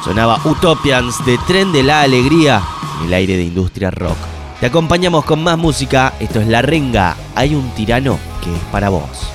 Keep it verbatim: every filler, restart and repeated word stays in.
Sonaba Utopians de Tren de la Alegría en el aire de Industria Rock. Te acompañamos con más música. Esto es La Renga. Hay un tirano que es para vos.